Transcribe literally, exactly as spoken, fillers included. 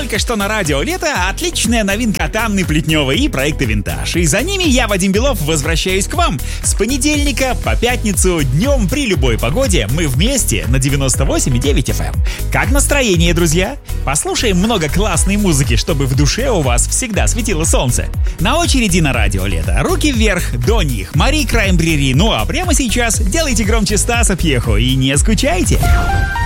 только что на радио Лето отличная новинка от Анны Плетневой и проекта Винтаж. И за ними я, Вадим Белов, возвращаюсь к вам. С понедельника по пятницу днем при любой погоде мы вместе на девяносто восемь и девять эф эм. Как настроение, друзья? Послушаем много классной музыки, чтобы в душе у вас всегда светило солнце. На очереди на радио Лето. Руки вверх, до них. Мари Краймбрери. Ну а прямо сейчас делайте громче Стаса Пьехо и не скучайте.